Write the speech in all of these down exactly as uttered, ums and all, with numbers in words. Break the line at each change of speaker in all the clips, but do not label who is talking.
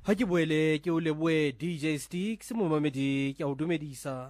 Ha ke boele ke o leboe D J Sticks mo mamedi ke o dumedisa.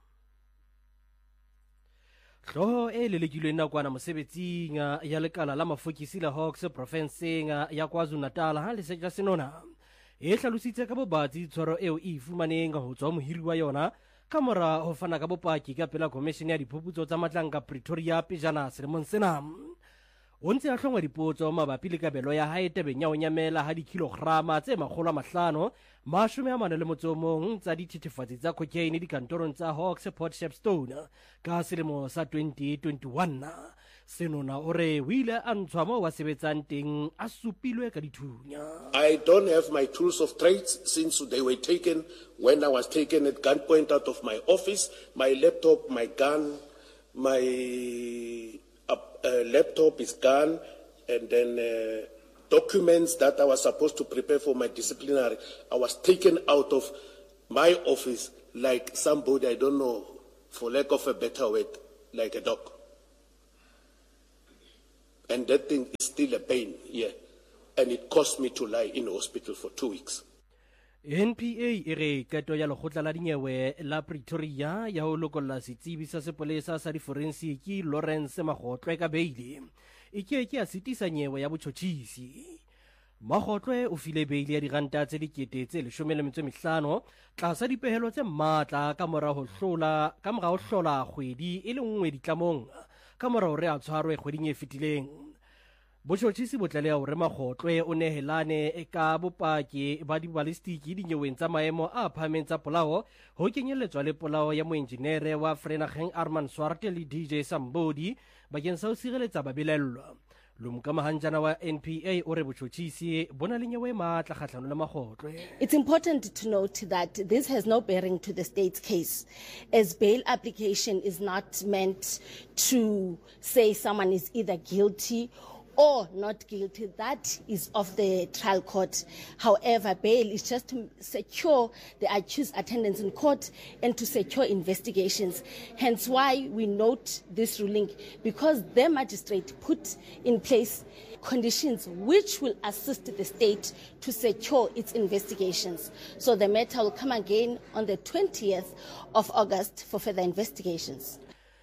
Hloho e lelekilweng nakwana mosebetsing ya lekala la mafokisi la Hawks provinceng ya KwaZulu-Natal ha le setja senona e hlalositse ka bobatsi tshwaro eo e fumaneng ho tswa mohiri wa yona ka mora ho fana ka bopaki ka pela commission ya diphuputso tsa matlanka Pretoria pejana selemong sena. O ntse a hlongwa dipotso mabapi le kabelo ya hae tabeng ya ho nyamela ha dikilograma tse makgolo a mahlano mashome a mane le motso o mong tsa dithethefatsi tsa cocaine dikantorong tsa Hawks Port Shepstone ka selemo sa twenty twenty-one. Senona o re o ile a ntshwa moo wa sebetsang teng a supilwe ka dithunya.
I don't have my tools of trades since they were taken when I was taken at gunpoint out of my office, my laptop, my gun, my A, a laptop is gone, and then uh, documents that I was supposed to prepare for my disciplinary, I was taken out of my office like somebody, I don't know, for lack of a better word, like a dog. And that thing is still a pain, yeah. And it cost me to lie in hospital for two weeks.
N P A e re kato ya lekgotla la dinyewe la Pretoria ya ho lokolla setsebi sa sepolesa sa diforensiki Lawrence Magotlo ka beili e ke ke a sitisa nyewe ya botjhotjhisi. Magotlo o file beili ya diranta tse dikete tse leshome le metso e mehlano tlasa dipehelo tse matla ka mora ho hlola ka mora ho hlola kgwedi e le nngwe ditlamong ka mora hore a tshwarwe kgweding e fetileng. Botjhotjhisi bo tlaleha hore Magotlo o nehelane ka bopaki ba dibalistiki dinyeweng tsa maemo a phahameng tsa polao ho kenyelletswa le polao ya moenjinere wa Vereeniging Armand Swart le D J Sambodi bakeng sa ho sireletsa babelellwa. Lumkamahanjana wa N P A o re botjhotjhisi bona le nyewe matla kgahlano le Magotlo.
It's important to note that this has no bearing to the state's case, as bail application is not meant to say someone is either guilty or not guilty. That is of the trial court. However, bail is just to secure the accused attendance in court and to secure investigations. Hence why we note this ruling, because the magistrate put in place conditions which will assist the state to secure its investigations. So the matter will come again on the twentieth of August for further investigations.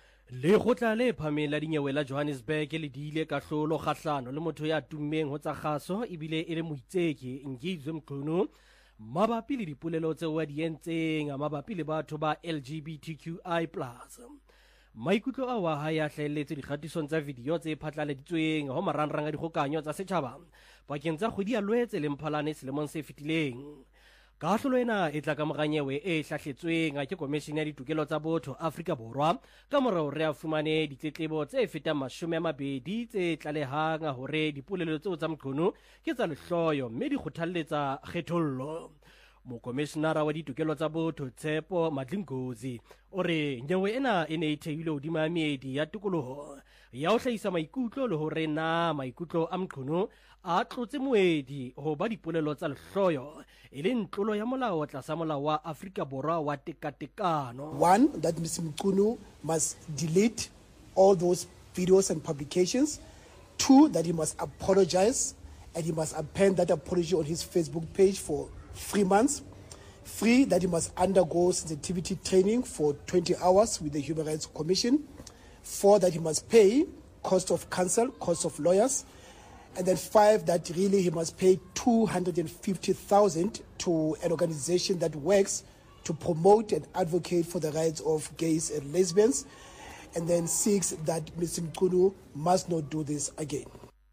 Le khotla le phameng la dinyewe la Johannesburg le diile ka hlolo kgahlano le motho ya tummeng ho tsa kgaso ebile e le moitseki Ngizwe Mqunu mabapi le dipolelo tseo a di entseng mabapi le batho ba L G B T Q I plus. Maikutlo a wa ha ya hlahelletse dikgatisong tsa video tse phatlaladitsweng ho marangrang a dikgokanyo tsa setjhaba pakeng tsa kgwedi ya Loetse le Mphalane selemong se fetileng. Kahlolo ena e tla ka moranyewe e hlahletsweng ke Komishene ya Ditokelo tsa Botho Afrika Borwa ka mora hore a fumane ditletlebo tse fetang mashome a mabedi tse tlalehang hore dipolelo tseo tsa Mqunu ke tsa lehloyo mme di kgothalletsa kgethollo. Mokomishenara wa ditokelo tsa botho Tshepo Madlingozi o re nyewe ena e ne e theilwe hodima meedi ya tokoloho ya ho hlahisa maikutlo le hore na maikutlo a Mqunu a tlotse moedi ho ba dipolelo tsa lehloyo e le ntlolo ya molao tlasa molao wa Afrika Borwa wa tekatekano.
One, that Mister Mqunu must delete all those videos and publications. Two, that he must apologize and he must append that apology on his Facebook page for three months. Three, that he must undergo sensitivity training for twenty hours with the Human Rights Commission. Four, that he must pay cost of counsel, cost of lawyers. And then five, that really he must pay two hundred fifty thousand to an organization that works to promote and advocate for the rights of gays and lesbians. And then six, that Mister Mqunu must not do this again.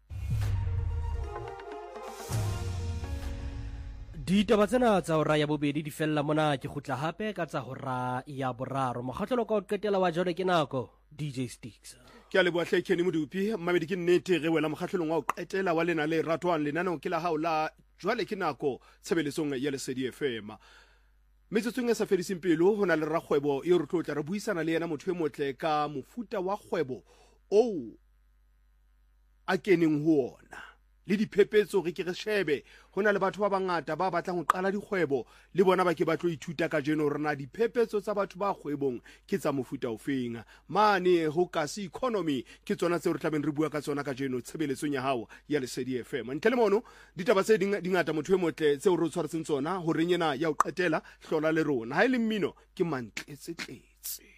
Ditaba tsena tsa hora ya bobedi di fella mona ke khutla hape ka tsa hora ya boraro mokgahlelo ka o qetela wa jole ke nako D J Sticks.
Ke a leboha hle Kenny Modupi mmabedi ke nnete re wela mokgahlelong wa o qetela wa lena le ratwang lenaneo ke la hao la jwale ke nako tshebeletsong ya Lesedi F M. Metsotsong e sa fediseng pelo hona le rakgwebo e re tlotla re buisana le yena motho e motle ka mofuta wa kgwebo o a keneng ho ona. le diphepetso re ke re shebe go na le batho ba bangata ba batlang go qala dikgwebo le bona ba ke ba tlo ithuta ka jeno rena diphepetso tsa batho ba kgwebong ke tsa mofuta ofeng mane go kasi economy ke tsona tse re tlabeng re bua ka tsona ka jeno tshebeletsong ya hao ya Lesedi F M ntle le mono ditaba tse dingata motho e motle tse o re tshwaretseng tsona go renyena ya o qetela hlola le rona ha ile mmino ke mantletsetletse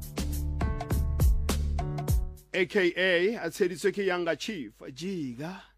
aka a tsheditswe ke Younger Chief Jiga